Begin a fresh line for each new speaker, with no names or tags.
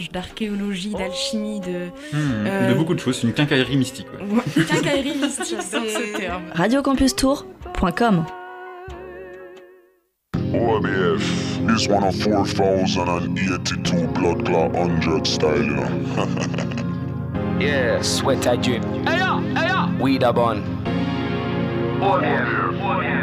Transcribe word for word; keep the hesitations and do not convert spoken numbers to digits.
d'archéologie, d'alchimie, de...
Mmh,
euh,
de beaucoup de choses, c'est une quincaillerie mystique. Ouais.
Quincaillerie mystique, c'est ce terme.
radio campus tour point com
O M F, this one a four thousand eighty-two blood clot hundred style, you know.
Yeah, sweat I drip. Hey yo, hey yo. Weed a bun.
O M F.